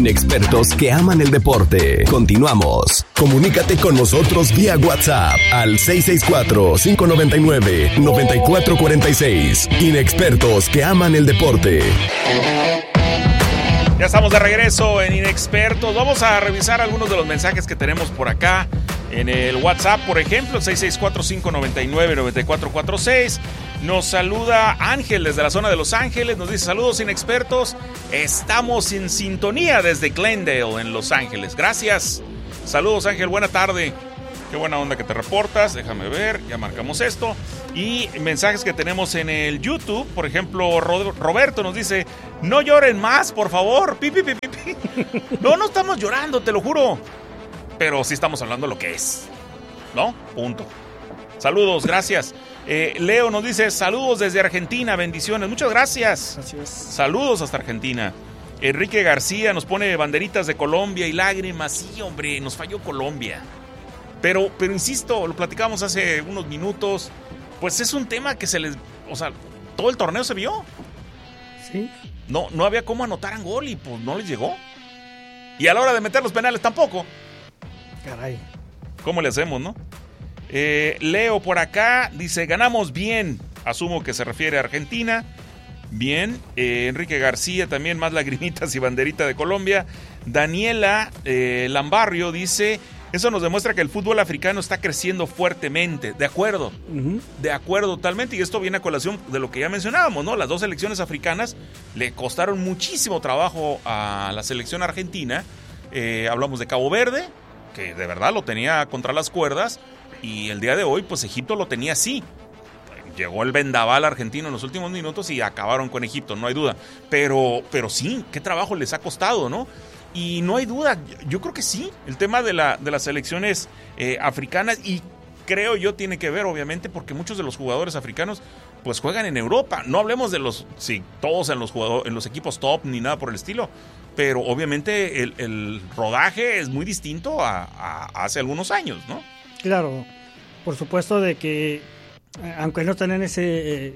Inexpertos que aman el deporte. Continuamos. Comunícate con nosotros vía WhatsApp al 664-599-9446. Inexpertos que aman el deporte. Ya estamos de regreso en Inexpertos. Vamos a revisar algunos de los mensajes que tenemos por acá en el WhatsApp. Por ejemplo, 664-599-9446. Nos saluda Ángel desde la zona de Los Ángeles. Nos dice: saludos Inexpertos. Estamos en sintonía desde Glendale, en Los Ángeles. Gracias. Saludos Ángel, buena tarde. Qué buena onda que te reportas. Déjame ver, ya marcamos esto. Y mensajes que tenemos en el YouTube. Por ejemplo, Roberto nos dice: no lloren más, por favor. Pi, pi, pi, pi, pi. No estamos llorando, te lo juro. Pero sí estamos hablando lo que es, ¿no? Punto. Saludos, gracias. Leo nos dice: saludos desde Argentina, bendiciones. Muchas gracias. Gracias. Saludos hasta Argentina. Enrique García nos pone banderitas de Colombia y lágrimas. Sí, hombre, nos falló Colombia. Pero insisto, lo platicamos hace unos minutos. Pues es un tema que se les... O sea, todo el torneo se vio. Sí. No había cómo anotaran gol y pues no les llegó. Y a la hora de meter los penales tampoco. Caray. ¿Cómo le hacemos, no? Leo por acá dice: ganamos bien. Asumo que se refiere a Argentina. Bien. Enrique García también, más lagrimitas y banderita de Colombia. Daniela Lambarrio dice: eso nos demuestra que el fútbol africano está creciendo fuertemente. De acuerdo. Uh-huh. De acuerdo totalmente. Y esto viene a colación de lo que ya mencionábamos, ¿no? Las dos selecciones africanas le costaron muchísimo trabajo a la selección argentina. Hablamos de Cabo Verde, que de verdad lo tenía contra las cuerdas. Y el día de hoy, pues Egipto lo tenía así. Llegó el vendaval argentino en los últimos minutos y acabaron con Egipto, no hay duda. Pero sí, qué trabajo les ha costado, ¿no? Y no hay duda, yo creo que sí, el tema de las selecciones africanas, y creo yo tiene que ver, obviamente, porque muchos de los jugadores africanos pues juegan en Europa. No hablemos de todos en los equipos top ni nada por el estilo, pero obviamente el rodaje es muy distinto a hace algunos años, ¿no? Claro, por supuesto de que aunque no están en ese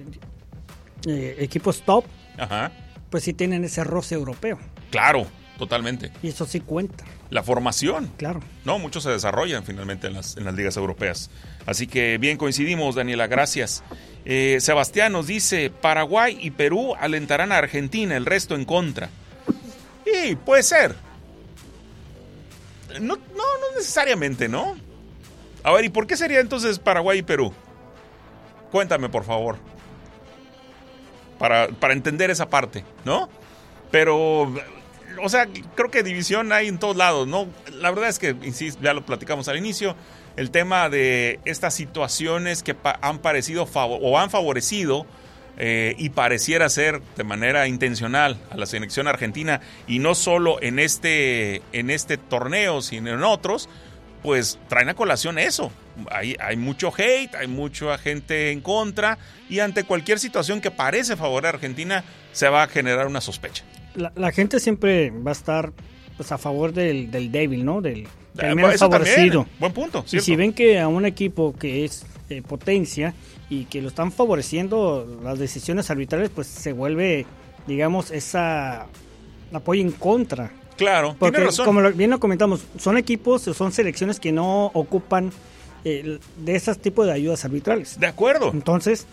equipos top, ajá, pues sí tienen ese roce europeo. Claro, totalmente. Y eso sí cuenta. La formación. Claro. No, muchos se desarrollan finalmente en las ligas europeas. Así que bien coincidimos, Daniela, gracias. Sebastián nos dice: Paraguay y Perú alentarán a Argentina, el resto en contra. Y puede ser. No necesariamente, ¿no? A ver, ¿y por qué sería entonces Paraguay y Perú? Cuéntame, por favor. Para entender esa parte, ¿no? Pero, o sea, creo que división hay en todos lados, ¿no? La verdad es que, insisto, ya lo platicamos al inicio, el tema de estas situaciones que han parecido o han favorecido y pareciera ser de manera intencional a la selección argentina, y no solo en este torneo, sino en otros, pues traen a colación eso. Hay mucho hate, hay mucha gente en contra, y ante cualquier situación que parece favorecer a Argentina, se va a generar una sospecha. La gente siempre va a estar pues a favor del débil, ¿no? Del menos favorecido. También, buen punto, ¿cierto? Y si ven que a un equipo que es potencia y que lo están favoreciendo las decisiones arbitrales, pues se vuelve, digamos, esa apoyo en contra. Claro, porque tiene razón. Como bien lo comentamos, son equipos, son selecciones que no ocupan de esos tipos de ayudas arbitrales. De acuerdo. Entonces,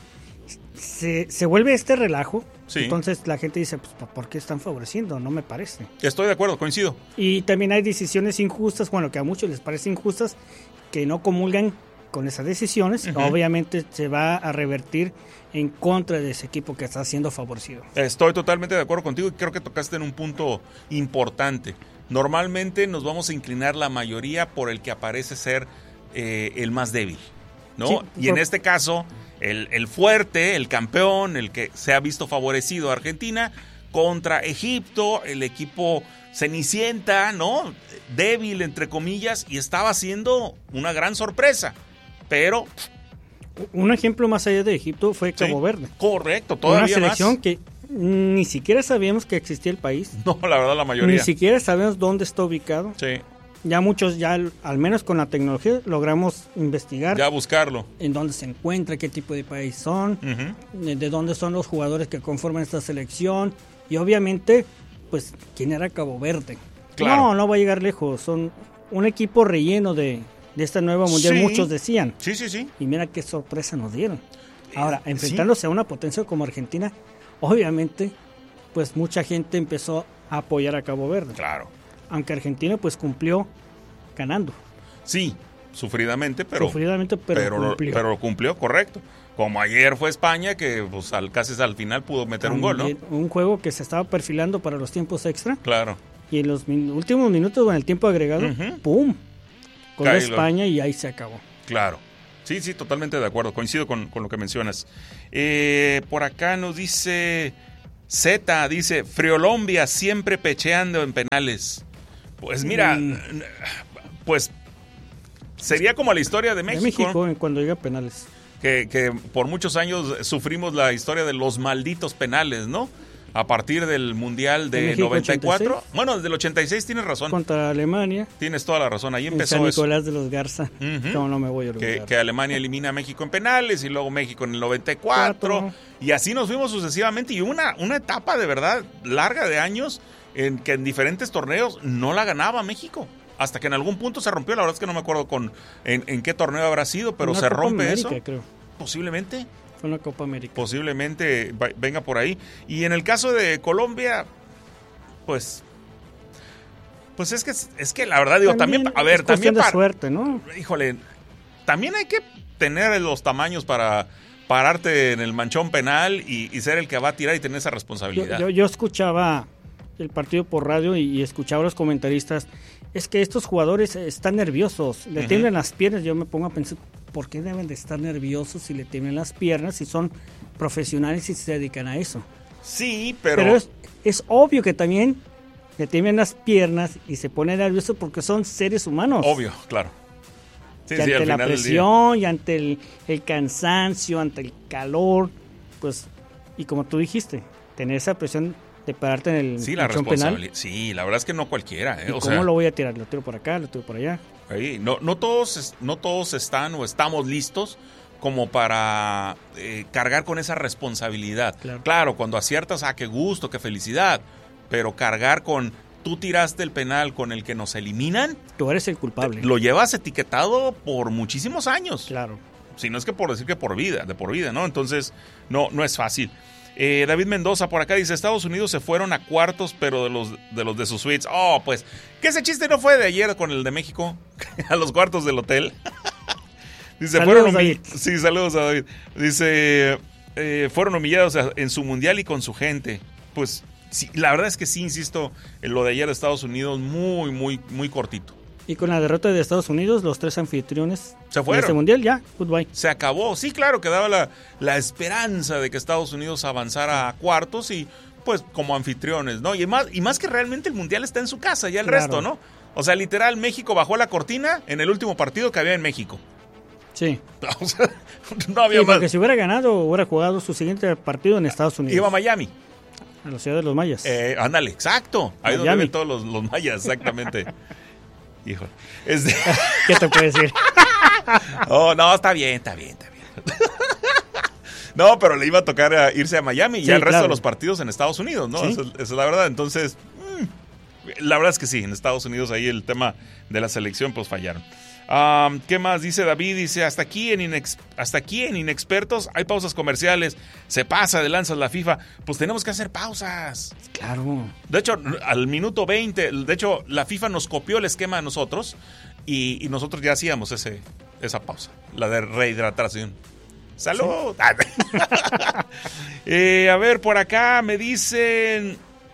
se vuelve este relajo. Sí. Entonces la gente dice, pues, ¿por qué están favoreciendo? No me parece. Estoy de acuerdo, coincido. Y también hay decisiones injustas, bueno, que a muchos les parece injustas, que no comulgan con esas decisiones. Uh-huh. Obviamente se va a revertir en contra de ese equipo que está siendo favorecido. Estoy totalmente de acuerdo contigo y creo que tocaste en un punto importante. Normalmente nos vamos a inclinar la mayoría por el que aparece ser el más débil, ¿no? Sí, y en este caso, el fuerte, el campeón, el que se ha visto favorecido a Argentina contra Egipto, el equipo cenicienta, ¿no? Débil, entre comillas, y estaba siendo una gran sorpresa, pero... Un ejemplo más allá de Egipto fue Cabo Verde. Correcto, todavía más. Una selección que ni siquiera sabíamos que existía el país. No, la verdad, la mayoría. Ni siquiera sabemos dónde está ubicado. Sí. Ya muchos, al menos con la tecnología, logramos investigar. Ya buscarlo. En dónde se encuentra, qué tipo de país son, de dónde son los jugadores que conforman esta selección. Y obviamente, pues, ¿quién era Cabo Verde? Claro. No va a llegar lejos. Son un equipo relleno de esta nueva mundial, Sí. muchos decían. Sí. Y mira qué sorpresa nos dieron. Ahora, enfrentándose a una potencia como Argentina, obviamente, pues mucha gente empezó a apoyar a Cabo Verde. Claro. Aunque Argentina pues cumplió ganando. Sí, sufridamente, pero lo cumplió, correcto. Como ayer fue España, que pues casi al final pudo meter un gol, ¿no? Un juego que se estaba perfilando para los tiempos extra. Claro. Y en los últimos minutos, o en el tiempo agregado, ¡pum! Con España y ahí se acabó. Claro. Sí, totalmente de acuerdo. Coincido con lo que mencionas. Por acá nos dice Z, dice, Friolombia siempre pecheando en penales. Pues mira, pues sería como la historia de México. De México, cuando llega a penales. Que por muchos años sufrimos la historia de los malditos penales, ¿no? A partir del Mundial de México, 94. 86. Bueno, desde el 86 tienes razón. Contra Alemania. Tienes toda la razón. Ahí empezó San eso. Nicolás de los Garza. No me voy a olvidar. Que Alemania elimina a México en penales y luego México en el 94. Y así nos fuimos sucesivamente. Y una etapa de verdad larga de años en que en diferentes torneos no la ganaba México. Hasta que en algún punto se rompió. La verdad es que no me acuerdo en qué torneo habrá sido, pero se rompe América, eso. Creo. Posiblemente. Fue una Copa América. Posiblemente venga por ahí. Y en el caso de Colombia, pues es que la verdad digo, también a ver, también de suerte, ¿no? Híjole, también hay que tener los tamaños para pararte en el manchón penal y ser el que va a tirar y tener esa responsabilidad. Yo escuchaba el partido por radio y escuchaba a los comentaristas. Es que estos jugadores están nerviosos, le tiemblan las piernas. Yo me pongo a pensar, ¿por qué deben de estar nerviosos si le tiemblan las piernas, si son profesionales y se dedican a eso? Sí, pero es obvio que también le tiemblan las piernas y se pone nervioso porque son seres humanos. Obvio, claro. Sí, y ante la presión, y ante el cansancio, ante el calor, pues, y como tú dijiste, tener esa presión de pararte en el la responsabilidad. Sí, la verdad es que no cualquiera. ¿Cómo lo voy a tirar? ¿Lo tiro por acá? ¿Lo tiro por allá? Ahí, no todos están o estamos listos como para cargar con esa responsabilidad. Claro, cuando aciertas, qué gusto, qué felicidad, pero cargar con tú tiraste el penal con el que nos eliminan. Tú eres el culpable. Lo llevas etiquetado por muchísimos años. Claro. Si no es que por decir que de por vida, ¿no? Entonces, no es fácil. David Mendoza por acá dice, Estados Unidos se fueron a cuartos, pero de los de sus suites. Oh, pues, que ese chiste no fue de ayer con el de México, a los cuartos del hotel. Dice, saludos, David. Sí, saludos a David. Dice, fueron humillados en su mundial y con su gente. Pues, sí, la verdad es que sí, insisto, en lo de ayer de Estados Unidos, muy, muy, muy cortito. Y con la derrota de Estados Unidos, los 3 anfitriones se fueron. De este mundial, ya, goodbye. Se acabó. Sí, claro, quedaba la esperanza de que Estados Unidos avanzara a cuartos y, pues, como anfitriones, ¿no? Y más que realmente el mundial está en su casa, ya el resto, ¿no? O sea, literal, México bajó la cortina en el último partido que había en México. Sí. O sea, no había más. Porque si hubiera ganado, hubiera jugado su siguiente partido en Estados Unidos. Iba a Miami. A la ciudad de los mayas. Ándale, exacto. Ahí es donde ven todos los mayas, exactamente. Híjole. ¿Qué te puedo decir? Oh, no, está bien. No, pero le iba a tocar irse a Miami y ya el resto de los partidos en Estados Unidos, ¿no? ¿Sí? Esa es la verdad. Entonces, la verdad es que sí, en Estados Unidos ahí el tema de la selección, pues fallaron. ¿Qué más? Dice David, dice, hasta aquí en Inexpertos hay pausas comerciales, se pasa de lanzas la FIFA, pues tenemos que hacer pausas. Claro. De hecho, al minuto 20, de hecho, la FIFA nos copió el esquema a nosotros y nosotros ya hacíamos esa pausa, la de rehidratación. ¡Salud! Sí. A ver, por acá me dicen,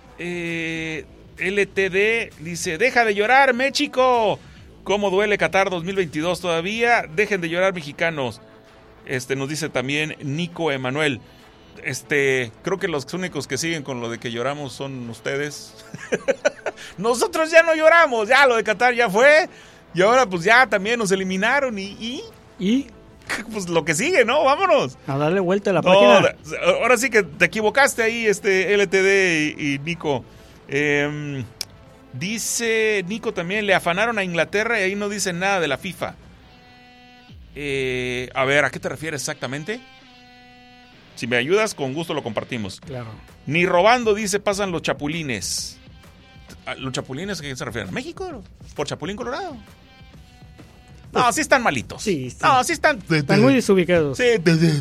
LTD, dice, deja de llorar, México. ¿Cómo duele Qatar 2022 todavía? Dejen de llorar, mexicanos. Nos dice también Nico Emanuel. Creo que los únicos que siguen con lo de que lloramos son ustedes. Nosotros ya no lloramos, ya lo de Qatar ya fue. Y ahora pues ya también nos eliminaron y pues lo que sigue, ¿no? Vámonos. A darle vuelta a la página. Ahora sí que te equivocaste ahí, LTD y Nico. Dice Nico también, le afanaron a Inglaterra y ahí no dicen nada de la FIFA. A ver, ¿a qué te refieres exactamente? Si me ayudas, con gusto lo compartimos. Claro. Ni robando, dice, pasan los chapulines. ¿Los chapulines a qué se refieren? ¿A México? ¿Por Chapulín Colorado? No, sí están malitos. Sí. No, sí están... Están muy desubicados. Sí.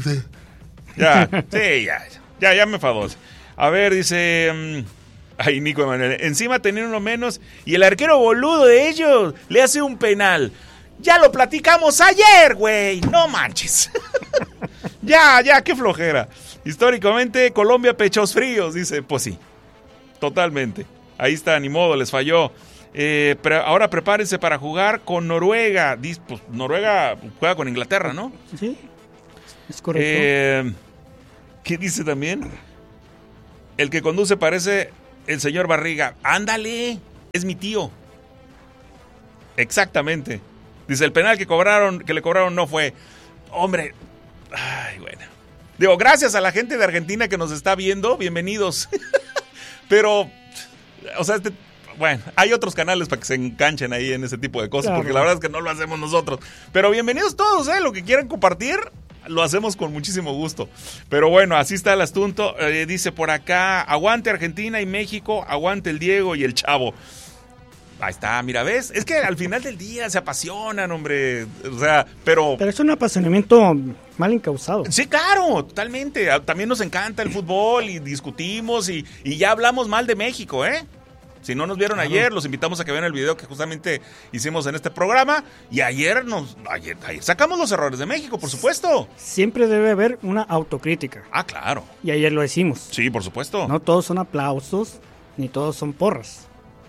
Ya me enfadó. A ver, dice... Ay, Nico Emanuel. Encima tenían uno menos y el arquero boludo de ellos le hace un penal. Ya lo platicamos ayer, güey. No manches. Ya, qué flojera. Históricamente, Colombia pechos fríos, dice. Pues sí, totalmente. Ahí está, ni modo, les falló. Pero ahora prepárense para jugar con Noruega. Pues, Noruega juega con Inglaterra, ¿no? Sí, es correcto. ¿Qué dice también? El que conduce parece el señor Barriga. Ándale, es mi tío. Exactamente. Dice, el penal que le cobraron no fue. Hombre, ay, bueno. Digo, gracias a la gente de Argentina que nos está viendo, bienvenidos. Pero, o sea, bueno, hay otros canales para que se enganchen ahí en ese tipo de cosas, claro, porque la verdad es que no lo hacemos nosotros. Pero bienvenidos todos, lo que quieran compartir, lo hacemos con muchísimo gusto. Pero bueno, así está el asunto. Dice por acá, aguante Argentina y México, aguante el Diego y el Chavo. Ahí está, mira, ¿ves? Es que al final del día se apasionan, hombre. O sea, pero es un apasionamiento mal encausado. Sí, claro, totalmente. También nos encanta el fútbol y discutimos y ya hablamos mal de México, ¿eh? Si no nos vieron ayer, los invitamos a que vean el video que justamente hicimos en este programa. Y ayer sacamos los errores de México, por supuesto. Siempre debe haber una autocrítica. Ah, claro. Y ayer lo decimos. Sí, por supuesto. No todos son aplausos, ni todos son porras.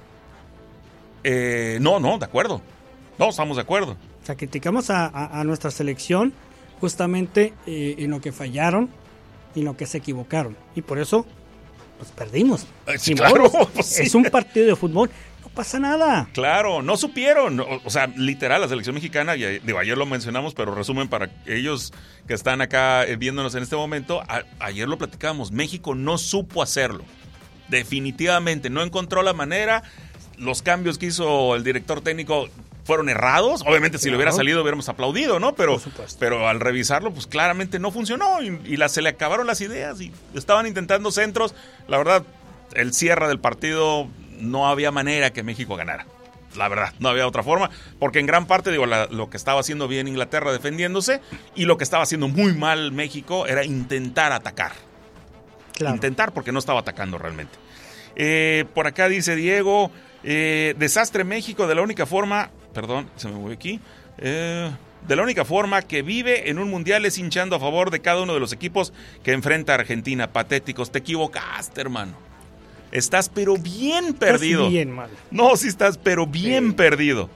No, de acuerdo. No, estamos de acuerdo. O sea, criticamos a nuestra selección justamente en lo que fallaron y en lo que se equivocaron. Y por eso, pues perdimos. Sí, claro. Pues, sí. Es un partido de fútbol, no pasa nada. Claro, no supieron. O sea, literal, la selección mexicana, y ayer lo mencionamos, pero resumen para ellos que están acá viéndonos en este momento, ayer lo platicamos, México no supo hacerlo. Definitivamente, no encontró la manera. Los cambios que hizo el director técnico fueron errados. Obviamente, si le hubiera salido, hubiéramos aplaudido, ¿no? Pero al revisarlo, pues claramente no funcionó y se le acabaron las ideas y estaban intentando centros. La verdad, el cierre del partido no había manera que México ganara. La verdad, no había otra forma. Porque en gran parte, lo que estaba haciendo bien Inglaterra defendiéndose y lo que estaba haciendo muy mal México era intentar atacar. Claro. Intentar, porque no estaba atacando realmente. Por acá dice Diego... desastre México de la única forma, perdón, se me movió aquí, de la única forma que vive en un mundial es hinchando a favor de cada uno de los equipos que enfrenta a Argentina. Patéticos, te equivocaste, hermano. Estás pero bien perdido. Estás bien mal. No, sí estás pero bien perdido.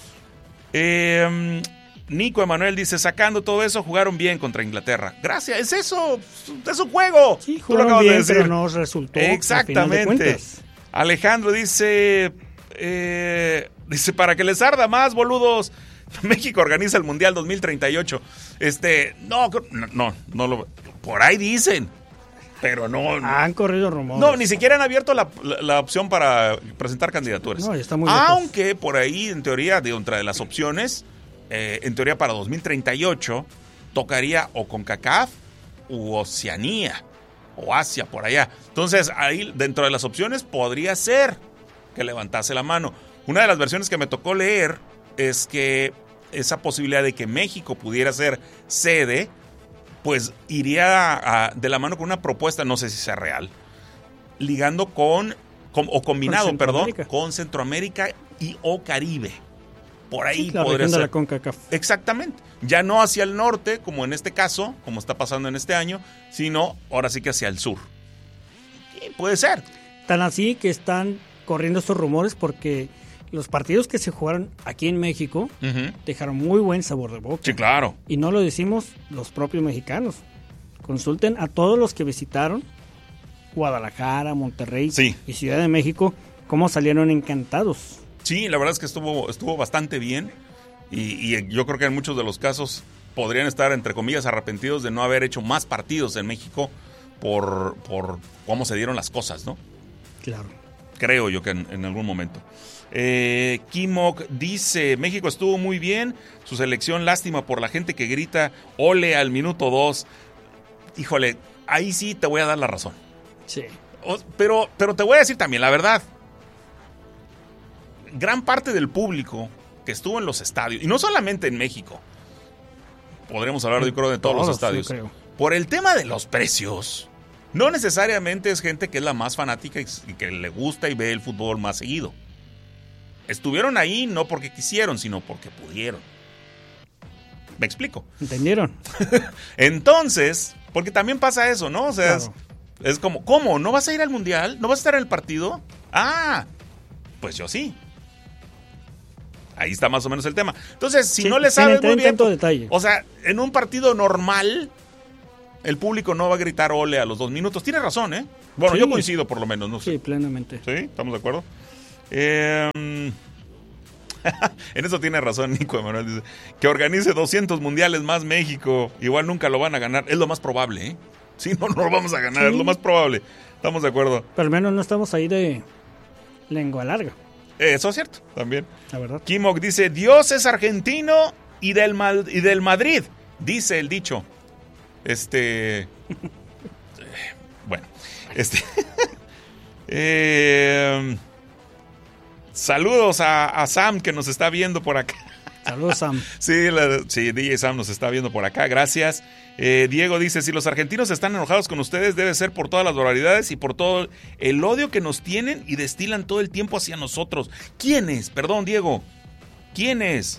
Nico Emanuel dice, sacando todo eso, jugaron bien contra Inglaterra. Gracias, es eso, es un juego. Sí, jugaron bien, pero no resultó. Exactamente. Alejandro dice, para que les arda más, boludos, México organiza el Mundial 2038. No, por ahí dicen, pero no. Han corrido rumores. No, ni siquiera han abierto la opción para presentar candidaturas. No, está muy lejos. Aunque por ahí, en teoría, entre las opciones, en teoría para 2038, tocaría o CONCACAF u Oceanía. O Asia, por allá. Entonces, ahí, dentro de las opciones, podría ser que levantase la mano. Una de las versiones que me tocó leer es que esa posibilidad de que México pudiera ser sede, pues iría de la mano con una propuesta, no sé si sea real, ligando combinado, con Centroamérica y o Caribe. Por ahí podría ser. La CONCACAF. Exactamente. Ya no hacia el norte, como en este caso, como está pasando en este año, sino ahora sí que hacia el sur. Y puede ser. Tan así que están corriendo estos rumores porque los partidos que se jugaron aquí en México dejaron muy buen sabor de boca. Sí, claro. Y no lo decimos los propios mexicanos. Consulten a todos los que visitaron Guadalajara, Monterrey y Ciudad de México, cómo salieron encantados. Sí, la verdad es que estuvo bastante bien y yo creo que en muchos de los casos podrían estar, entre comillas, arrepentidos de no haber hecho más partidos en México por cómo se dieron las cosas, ¿no? Claro. Creo yo que en algún momento. Kimok dice, México estuvo muy bien, su selección, lástima por la gente que grita ole al minuto 2. Híjole, ahí sí te voy a dar la razón. Sí. Pero te voy a decir también la verdad. gran parte del público que estuvo en los estadios, y no solamente en México, podremos hablar, yo creo, de todos los estadios, por el tema de los precios, no necesariamente es gente que es la más fanática y que le gusta y ve el fútbol más seguido. Estuvieron ahí no porque quisieron, sino porque pudieron. ¿Me explico? ¿Entendieron? Entonces, porque también pasa eso, ¿no? O sea, claro. es como, ¿cómo? ¿No vas a ir al Mundial? ¿No vas a estar en el partido? Ah, pues yo sí. Ahí está más o menos el tema. Entonces, si no le sabes muy bien, detalle. O sea, en un partido normal, el público no va a gritar ole a los 2 minutos. Tienes razón, ¿eh? Bueno, sí. Yo coincido por lo menos, no sé. Sí, plenamente. ¿Sí? ¿Estamos de acuerdo? En eso tiene razón Nico Emanuel. Dice que organice 200 mundiales más México. Igual nunca lo van a ganar. Es lo más probable, ¿eh? Sí, no lo vamos a ganar, es lo más probable. Estamos de acuerdo. Pero al menos no estamos ahí de lengua larga. Eso es cierto, también. La verdad. Kimok dice, Dios es argentino y del Madrid, dice el dicho. Bueno, saludos a Sam que nos está viendo por acá. Saludos, Sam. Sí, DJ Sam nos está viendo por acá, gracias. Diego dice, si los argentinos están enojados con ustedes, debe ser por todas las barbaridades y por todo el odio que nos tienen y destilan todo el tiempo hacia nosotros. ¿Quiénes? Perdón, Diego. ¿Quiénes?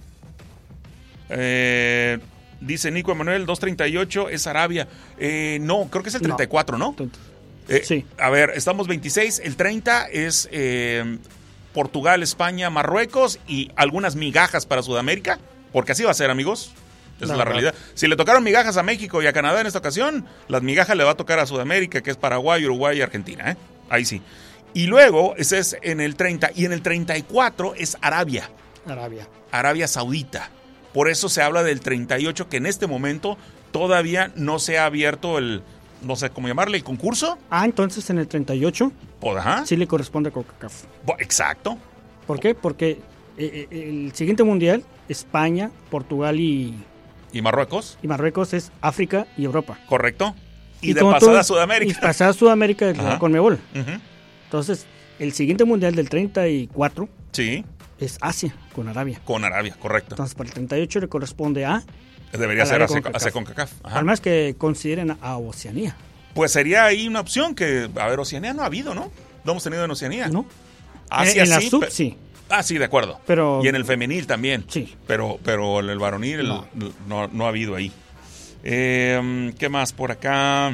Dice Nico Emanuel, 238 es Arabia. No, creo que es el 34, ¿no? Sí. A ver, estamos 26, el 30 es Portugal, España, Marruecos y algunas migajas para Sudamérica, porque así va a ser, amigos. Esa es la realidad. Si le tocaron migajas a México y a Canadá en esta ocasión, las migajas le va a tocar a Sudamérica, que es Paraguay, Uruguay y Argentina, ¿eh? Ahí sí. Y luego, ese es en el 30, y en el 34 es Arabia. Arabia Saudita. Por eso se habla del 38, que en este momento todavía no se ha abierto el, no sé cómo llamarle, el concurso. Ah, entonces en el 38 ¿Ajá? sí le corresponde a CONCACAF. Exacto. ¿Por qué? Porque el siguiente mundial, España, Portugal ¿Y Marruecos? y Marruecos es África y Europa. Correcto. Y de pasada a Y Sudamérica. pasada a Sudamérica de la Conmebol. Uh-huh. Entonces, el siguiente mundial del 34 Sí. es Asia, con Arabia. Con Arabia, correcto. Entonces, para el 38 le corresponde a... Debería ser hacia CONCACAF. Además que consideren a Oceanía. Pues sería ahí una opción que, a ver, Oceanía no ha habido, ¿no? No hemos tenido en Oceanía. ¿No? Asia en la sí, sub, sí. Ah, sí, de acuerdo. Pero, y en el femenil también. Sí. Pero en el varonil no ha habido ahí. ¿Qué más por acá?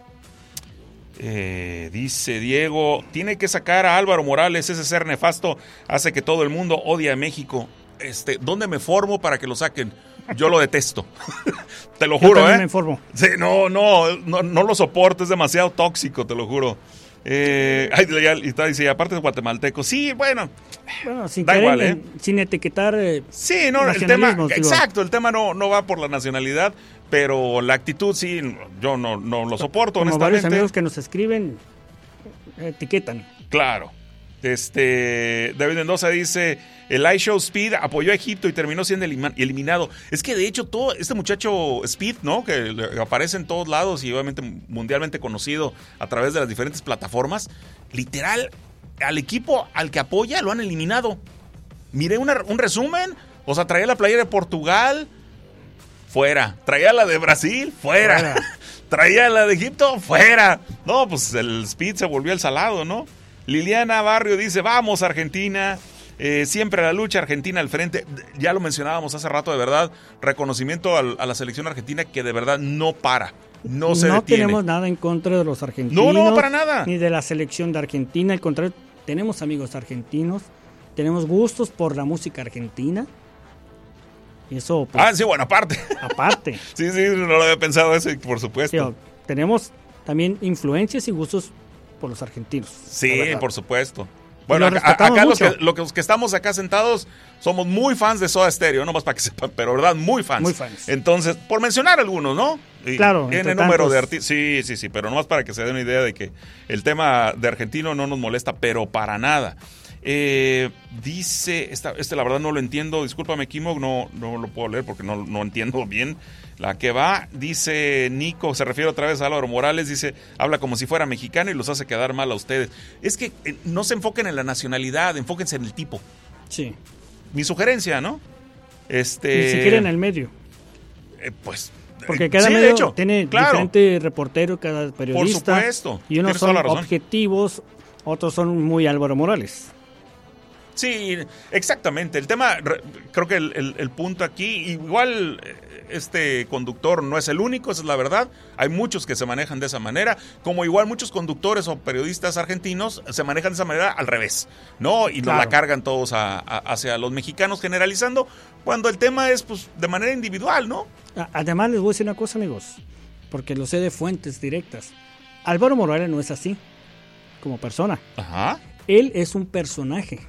Dice Diego, tiene que sacar a Álvaro Morales, ese ser nefasto hace que todo el mundo odie a México. ¿Dónde me formo para que lo saquen? Yo lo detesto. Te lo juro, me informo. Sí, no lo soporto, es demasiado tóxico, te lo juro. Dice, aparte es guatemalteco. Sí, bueno sin da igual, sin etiquetar. Sí, no, el tema, exacto, el tema no va por la nacionalidad, pero la actitud sí, yo no lo soporto, como honestamente. Varios amigos que nos escriben etiquetan. Claro. David Mendoza dice, el iShow Speed apoyó a Egipto y terminó siendo eliminado. Es que de hecho todo este muchacho Speed, ¿no? Que aparece en todos lados y obviamente mundialmente conocido a través de las diferentes plataformas, literal, al equipo al que apoya lo han eliminado. Miré un resumen, o sea, traía la playera de Portugal, fuera. Traía la de Brasil, fuera. Traía la de Egipto, fuera. No, pues el Speed se volvió el salado, ¿no? Liliana Barrio dice, vamos Argentina, siempre la lucha, Argentina al frente. Ya lo mencionábamos hace rato, de verdad, reconocimiento a la selección argentina que de verdad no para, no se detiene. No tenemos nada en contra de los argentinos. No, para nada. Ni de la selección de Argentina, al contrario, tenemos amigos argentinos, tenemos gustos por la música argentina. Y eso... Pues, sí, bueno, aparte. Aparte. Sí, no lo había pensado eso, por supuesto. Sí, tenemos también influencias y gustos por los argentinos. Sí, por supuesto. Bueno, acá los que estamos acá sentados somos muy fans de Soda Stereo, no más para que sepan, pero verdad, muy fans. Muy fans. Entonces, por mencionar algunos, ¿no? Claro. Tiene número de artistas. Sí, pero no más para que se den una idea de que el tema de argentino no nos molesta, pero para nada. Dice, la verdad no lo entiendo, discúlpame, Kimo, no lo puedo leer porque no entiendo bien la que va. Dice Nico, se refiere otra vez a Álvaro Morales, dice, habla como si fuera mexicano y los hace quedar mal a ustedes. Es que no se enfoquen en la nacionalidad, enfóquense en el tipo. Sí. Mi sugerencia, ¿no? Ni siquiera en el medio. Pues... Porque cada medio tiene diferente reportero, cada periodista. Por supuesto. Y unos son objetivos, otros son muy Álvaro Morales. Sí, exactamente. El tema, creo que el punto aquí, igual este conductor no es el único, esa es la verdad. Hay muchos que se manejan de esa manera, como igual muchos conductores o periodistas argentinos se manejan de esa manera al revés, ¿no? Y nos la cargan todos hacia los mexicanos generalizando, cuando el tema es pues de manera individual, ¿no? Además les voy a decir una cosa, amigos, porque lo sé de fuentes directas. Álvaro Morales no es así, como persona. Ajá. Él es un personaje.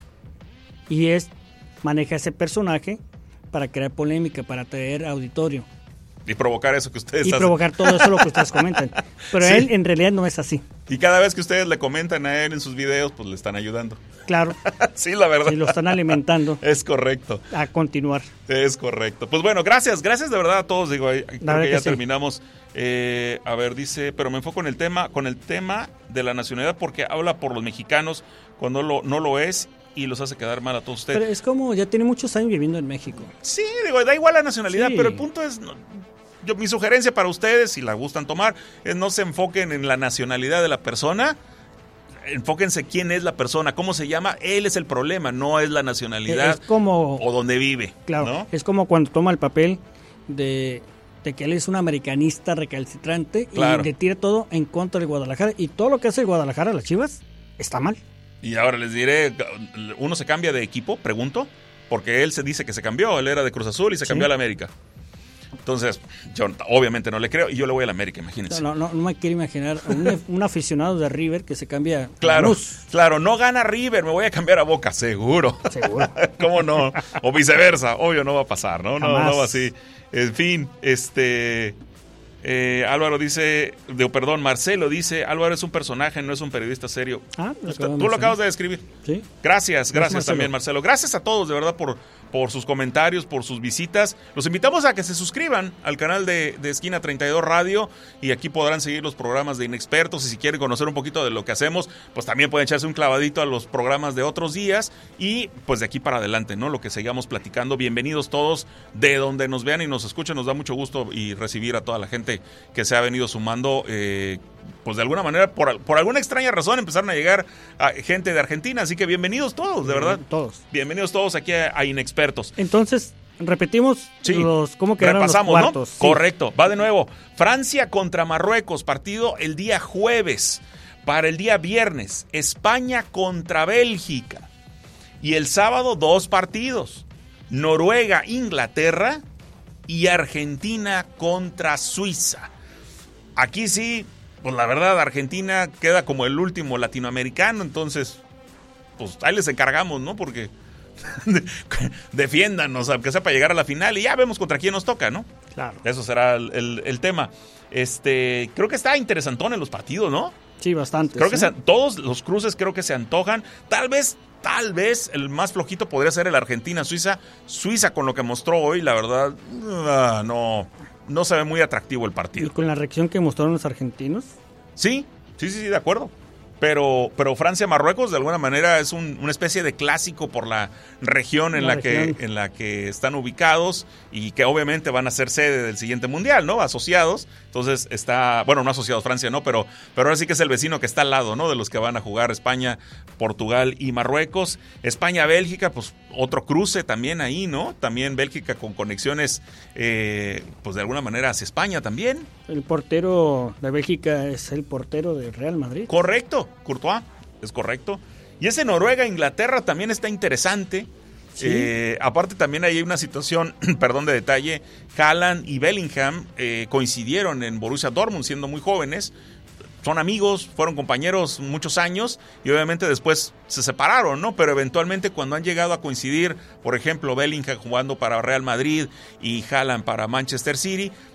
Y maneja ese personaje para crear polémica, para atraer auditorio. Y provocar eso que ustedes hacen. Y provocar todo eso lo que ustedes comentan. Pero él en realidad no es así. Y cada vez que ustedes le comentan a él en sus videos, pues le están ayudando. Claro. Sí, la verdad. Y lo están alimentando. Es correcto. A continuar. Es correcto. Pues bueno, gracias de verdad a todos. Digo, creo que ya terminamos. A ver, dice, pero me enfoco en el tema de la nacionalidad porque habla por los mexicanos cuando no lo es. Y los hace quedar mal a todos ustedes. Pero es como, ya tiene muchos años viviendo en México. Sí, digo, da igual la nacionalidad, pero el punto es, mi sugerencia para ustedes, si la gustan tomar, es no se enfoquen en la nacionalidad de la persona, enfóquense quién es la persona, cómo se llama, él es el problema, no es la nacionalidad o donde vive. Claro, ¿no? Es como cuando toma el papel de que él es un americanista recalcitrante y le tira todo en contra de Guadalajara, y todo lo que hace Guadalajara, las Chivas, está mal. Y ahora les diré, ¿uno se cambia de equipo? Pregunto. Porque él se dice que se cambió, él era de Cruz Azul y se cambió a la América. Entonces, yo obviamente no le creo y yo le voy a la América, imagínense. No me quiero imaginar un aficionado de River que se cambia. Claro, no gana River, me voy a cambiar a Boca, seguro. ¿Cómo no? O viceversa, obvio no va a pasar, ¿no? No va así. En fin, Álvaro dice, Marcelo dice, Álvaro es un personaje, no es un periodista serio. Tú lo acabas de describir. Sí. Gracias también, Marcelo. Gracias a todos, de verdad, por sus comentarios, por sus visitas. Los invitamos a que se suscriban al canal de Esquina 32 Radio y aquí podrán seguir los programas de Inexpertos y si quieren conocer un poquito de lo que hacemos, pues también pueden echarse un clavadito a los programas de otros días y pues de aquí para adelante, ¿no? Lo que sigamos platicando. Bienvenidos todos de donde nos vean y nos escuchen. Nos da mucho gusto y recibir a toda la gente que se ha venido sumando. Pues de alguna manera, por alguna extraña razón, empezaron a llegar gente de Argentina, así que bienvenidos todos, de verdad. Todos. Bienvenidos todos aquí a Inexpertos. Entonces, repetimos cómo quedaron los cuartos. ¿No? Sí. Correcto, va de nuevo. Francia contra Marruecos, partido el día jueves. Para el día viernes, España contra Bélgica. Y el sábado, 2 partidos. Noruega, Inglaterra y Argentina contra Suiza. Aquí sí, pues la verdad, Argentina queda como el último latinoamericano, entonces, pues ahí les encargamos, ¿no? Porque defiéndanos, aunque sea para llegar a la final, y ya vemos contra quién nos toca, ¿no? Claro. Eso será el tema. Creo que está interesantón en los partidos, ¿no? Sí, bastante. Creo que todos los cruces creo que se antojan. Tal vez el más flojito podría ser el Argentina-Suiza. Suiza con lo que mostró hoy, la verdad, no se ve muy atractivo el partido. ¿Y con la reacción que mostraron los argentinos? Sí, de acuerdo. Pero Francia-Marruecos de alguna manera es una especie de clásico por la región en la que están ubicados y que obviamente van a ser sede del siguiente mundial, ¿no? Asociados. Entonces no asociados Francia, ¿no? Pero ahora sí que es el vecino que está al lado, ¿no? De los que van a jugar España, Portugal y Marruecos. España-Bélgica, pues otro cruce también ahí, ¿no? También Bélgica con conexiones, pues de alguna manera hacia España también. El portero de Bélgica es el portero del Real Madrid. Correcto, Courtois, es correcto. Y ese Noruega-Inglaterra también está interesante. Sí. Aparte también hay una situación, de detalle, Haaland y Bellingham coincidieron en Borussia Dortmund siendo muy jóvenes. Son amigos, fueron compañeros muchos años y obviamente después se separaron, ¿no? Pero eventualmente cuando han llegado a coincidir, por ejemplo, Bellingham jugando para Real Madrid y Haaland para Manchester City,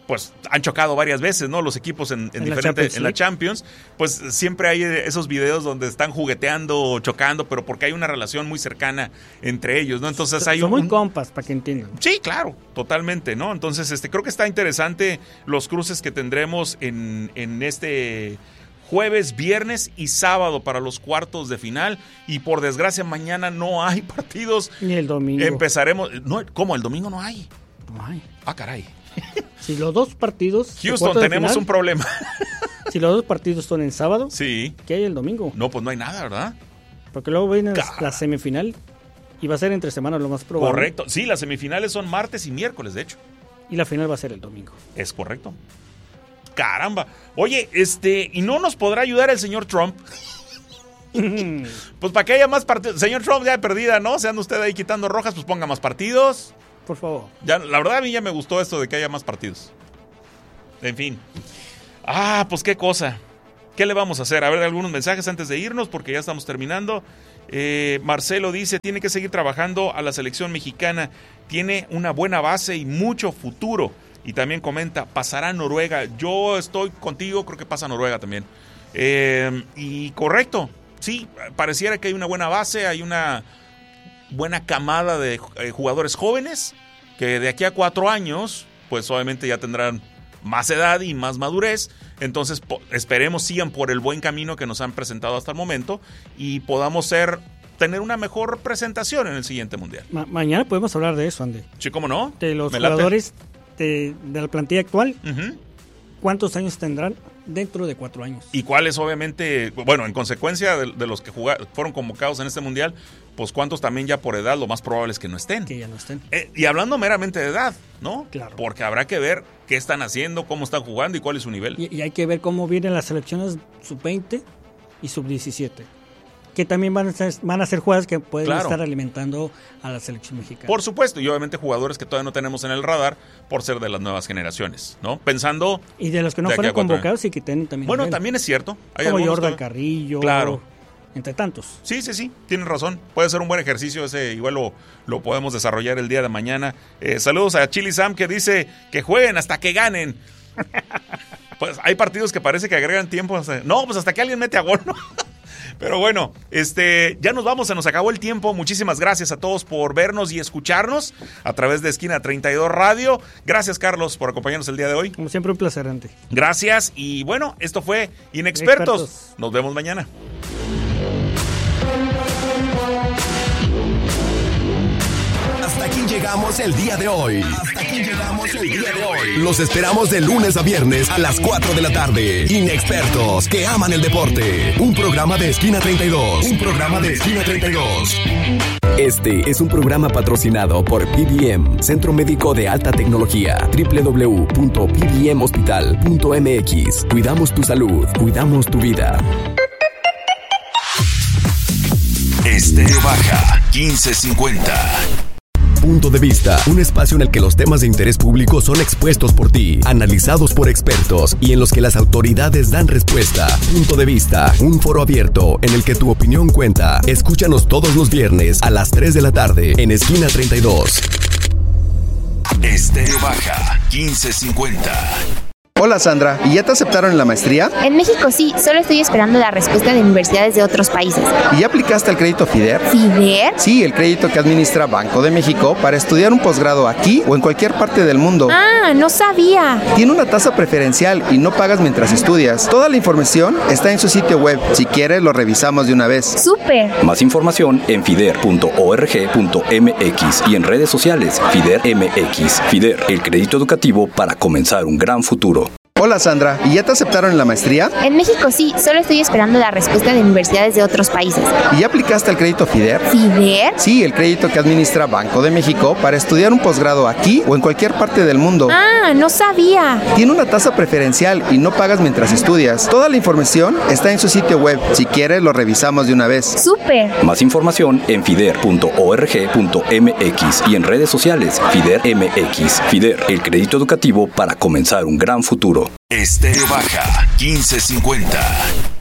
pues han chocado varias veces, ¿no? Los equipos en la Champions, pues siempre hay esos videos donde están jugueteando, chocando, pero porque hay una relación muy cercana entre ellos, ¿no? Entonces son muy compas, para que entiendan. Sí, claro, totalmente, ¿no? Entonces, creo que está interesante los cruces que tendremos en este jueves, viernes y sábado para los cuartos de final. Y por desgracia, mañana no hay partidos. Ni el domingo. Empezaremos. No, ¿cómo? ¿El domingo no hay? No hay. Ah, caray. Si los dos partidos... Houston, tenemos un problema. Si los dos partidos son en sábado, sí. ¿qué hay el domingo? No, pues no hay nada, ¿verdad? Porque luego viene la semifinal y va a ser entre semanas lo más probable. Correcto. Sí, las semifinales son martes y miércoles, de hecho. Y la final va a ser el domingo. Es correcto. Caramba. Oye, ¿y no nos podrá ayudar el señor Trump? Pues para que haya más partidos. Señor Trump, ya de perdida, ¿no? Se anda usted ahí quitando rojas, pues ponga más partidos. Por favor. Ya, la verdad a mí ya me gustó esto de que haya más partidos. En fin. Pues qué cosa. ¿Qué le vamos a hacer? A ver, algunos mensajes antes de irnos porque ya estamos terminando. Marcelo dice, tiene que seguir trabajando a la selección mexicana. Tiene una buena base y mucho futuro. Y también comenta, pasará Noruega. Yo estoy contigo, creo que pasa Noruega también. Y correcto. Sí, pareciera que hay una buena base, hay una buena camada de jugadores jóvenes que de aquí a 4 años, pues obviamente ya tendrán más edad y más madurez. Entonces esperemos sigan por el buen camino que nos han presentado hasta el momento y podamos tener una mejor presentación en el siguiente mundial. Mañana podemos hablar de eso, Andy. Sí, ¿cómo no? De los jugadores de la plantilla actual. Uh-huh. ¿Cuántos años tendrán dentro de 4 años? Y cuáles, obviamente, bueno, en consecuencia de los que fueron convocados en este mundial, pues cuántos también ya por edad, lo más probable es que no estén. Que ya no estén. Y hablando meramente de edad, ¿no? Claro. Porque habrá que ver qué están haciendo, cómo están jugando y cuál es su nivel. Y hay que ver cómo vienen las selecciones sub-20 y sub-17. Que también van a ser jugadores que pueden estar alimentando a la selección mexicana. Por supuesto, y obviamente jugadores que todavía no tenemos en el radar por ser de las nuevas generaciones, ¿no? Pensando... Y de los que no fueron convocados y que tienen también... Bueno, también es cierto. Hay como Jordan Carrillo, claro, entre tantos. Sí, tienes razón. Puede ser un buen ejercicio ese, igual lo podemos desarrollar el día de mañana. Saludos a Chili Sam que dice que jueguen hasta que ganen. Pues hay partidos que parece que agregan tiempo. No, pues hasta que alguien mete a gol, ¿no? Pero bueno, ya nos vamos, se nos acabó el tiempo. Muchísimas gracias a todos por vernos y escucharnos a través de Esquina 32 Radio. Gracias, Carlos, por acompañarnos el día de hoy. Como siempre, un placer, Andy. Gracias, y bueno, esto fue Inexpertos. Nos vemos mañana. Hasta aquí llegamos el día de hoy. Los esperamos de lunes a viernes a las 4 de la tarde. Inexpertos que aman el deporte. Un programa de Esquina 32. Este es un programa patrocinado por PBM, Centro Médico de Alta Tecnología. www.pbmhospital.mx. Cuidamos tu salud, cuidamos tu vida. Estéreo Baja 1550. Punto de Vista, un espacio en el que los temas de interés público son expuestos por ti, analizados por expertos y en los que las autoridades dan respuesta. Punto de Vista, un foro abierto en el que tu opinión cuenta. Escúchanos todos los viernes a las 3 de la tarde en Esquina 32. Estéreo Baja 1550. Hola Sandra, ¿y ya te aceptaron en la maestría? En México sí, solo estoy esperando la respuesta de universidades de otros países. ¿Y ya aplicaste al crédito FIDER? ¿FIDER? Sí, el crédito que administra Banco de México para estudiar un posgrado aquí o en cualquier parte del mundo. ¡Ah, no sabía! Tiene una tasa preferencial y no pagas mientras estudias. Toda la información está en su sitio web. Si quieres, lo revisamos de una vez. ¡Súper! Más información en fider.org.mx y en redes sociales FIDER MX. FIDER, el crédito educativo para comenzar un gran futuro. Hola Sandra, ¿y ya te aceptaron en la maestría? En México sí, solo estoy esperando la respuesta de universidades de otros países. ¿Y ya aplicaste al crédito FIDER? ¿FIDER? Sí, el crédito que administra Banco de México para estudiar un posgrado aquí o en cualquier parte del mundo. ¡Ah, no sabía! Tiene una tasa preferencial y no pagas mientras estudias. Toda la información está en su sitio web. Si quieres, lo revisamos de una vez. ¡Súper! Más información en fider.org.mx y en redes sociales FIDER MX. FIDER, el crédito educativo para comenzar un gran futuro. Estéreo Baja 1550.